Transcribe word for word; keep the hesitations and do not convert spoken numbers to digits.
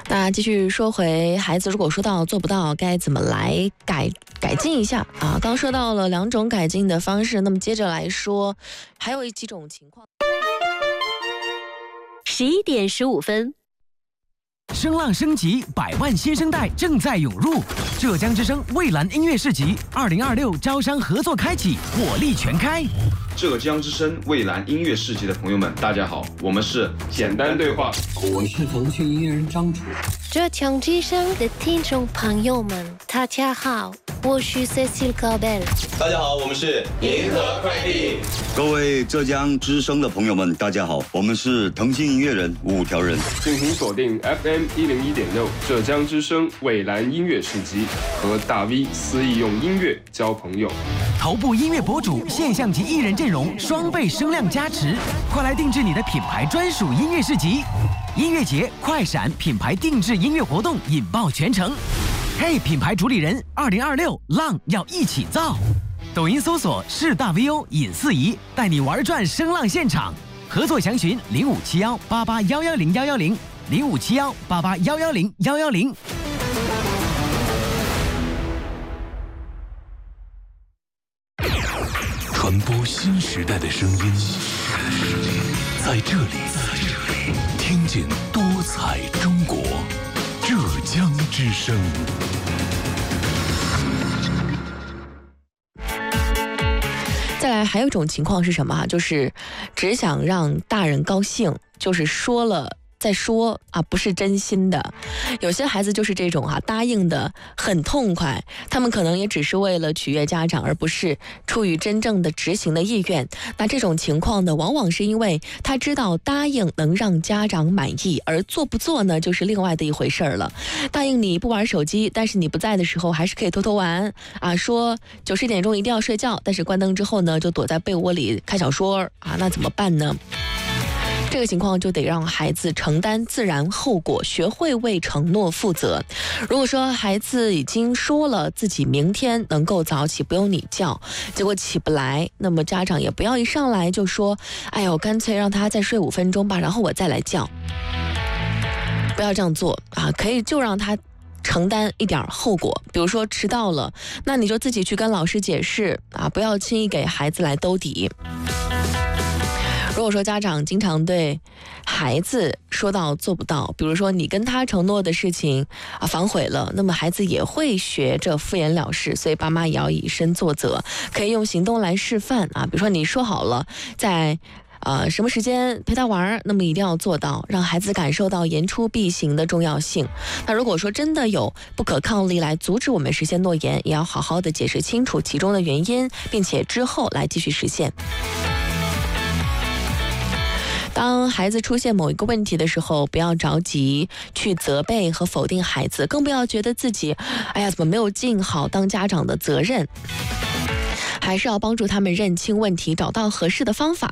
那继续说回孩子，如果说到做不到，该怎么来改改进一下啊？刚说到了两种改进的方式，那么接着来说，还有几种情况。 十一点十五分。 声浪升级，百万新生代正在涌入。浙江之声蔚蓝音乐市集二零二六招商合作开启，火力全开。 浙江之声蔚蓝音乐市集的朋友们，大家好，我们是简单对话， 我是腾讯音乐人张楚。 浙江之声的听众朋友们，大家好，我是 Cecil Cabel。 大家好，我们是银河快递。 各位浙江之声的朋友们，大家好，我们是腾讯音乐人五条人。 敬请锁定 F M 一零一点六浙江之声蔚蓝音乐市集，和大 V 肆意用音乐交朋友。 头部音乐博主、现象级艺人阵容双倍声量加持，快来定制你的品牌专属音乐市集。音乐节快闪品牌定制音乐活动引爆全城。嘿，品牌主理人，二零二六浪要一起造。抖音搜索是大 V O 尹四仪，带你玩转声浪现场。合作详询零五七幺八八幺幺零幺幺零零五七幺八八幺幺零幺幺零。 传播新时代的声音，在这里，听见多彩中国，浙江之声。 再来，还有一种情况是什么啊？就是只想让大人高兴，就是说了再说啊，不是真心的。有些孩子就是这种啊，答应的很痛快，他们可能也只是为了取悦家长，而不是出于真正的执行的意愿。那这种情况呢，往往是因为他知道答应能让家长满意，而做不做呢，就是另外的一回事儿了。答应你不玩手机，但是你不在的时候还是可以偷偷玩啊，说九十点钟一定要睡觉，但是关灯之后呢，就躲在被窝里看小说啊，那怎么办呢？这个情况就得让孩子承担自然后果，学会为承诺负责。如果说孩子已经说了自己明天能够早起，不用你叫，结果起不来，那么家长也不要一上来就说，哎呦，干脆让他再睡五分钟吧，然后我再来叫。不要这样做啊，可以就让他承担一点后果，比如说迟到了，那你就自己去跟老师解释啊，不要轻易给孩子来兜底。如果说家长经常对孩子说到做不到，比如说你跟他承诺的事情啊反悔了，那么孩子也会学着敷衍了事，所以爸妈也要以身作则，可以用行动来示范啊，比如说你说好了在呃什么时间陪他玩，那么一定要做到，让孩子感受到言出必行的重要性。那如果说真的有不可抗力来阻止我们实现诺言，也要好好的解释清楚其中的原因，并且之后来继续实现。当孩子出现某一个问题的时候，不要着急去责备和否定孩子，更不要觉得自己哎呀怎么没有尽好当家长的责任，还是要帮助他们认清问题，找到合适的方法。